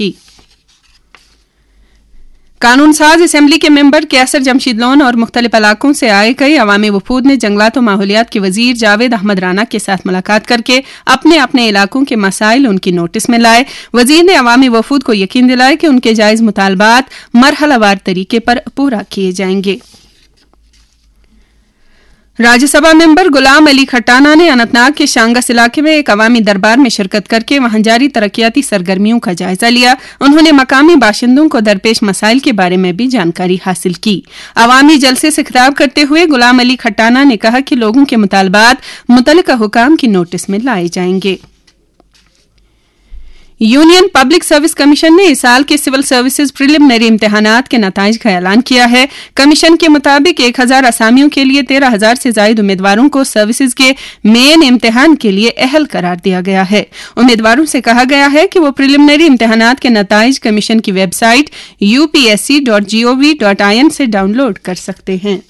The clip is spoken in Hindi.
की। कानून साज असम्बली के मेंबर कैसर जमशीद लोन और मुख्तलिफ इलाकों से आए कई अवामी वफूद ने जंगलात और माहौलियात के वजीर जावेद अहमद राना के साथ मुलाकात करके अपने अपने इलाकों के मसाइल उनकी नोटिस में लाए। वजीर ने अवामी वफूद को यकीन दिलाया कि उनके जायज मुतालबात मरहलावार तरीके पर पूरा किए जाएंगे। राज्यसभा मेंबर गुलाम अली खट्टाना ने अनंतनाग के शांगस इलाके में एक अवामी दरबार में शिरकत करके वहां जारी तरक्याती सरगर्मियों का जायजा लिया। उन्होंने मकामी बाशिंदों को दरपेश मसाइल के बारे में भी जानकारी हासिल की। अवामी जलसे से खिताब करते हुए गुलाम अली खट्टाना ने कहा कि लोगों के मुतालबात मुतल्लिका हुकाम की नोटिस में लाए जाएंगे। यूनियन पब्लिक सर्विस कमीशन ने इस साल के सिविल सर्विसेज प्रिलिमिनरी इम्तिहानात के नताइज का ऐलान किया है। कमीशन के मुताबिक 1000 असामियों के लिए 13,000 से ज्यादा उम्मीदवारों को सर्विसेज के मेन इम्तिहान के लिए अहल करार दिया गया है। उम्मीदवारों से कहा गया है कि वो प्रिलिमिनरी इम्तिहानात के नताइज कमीशन की वेबसाइट upsc.gov.in से डाउनलोड कर सकते हैं।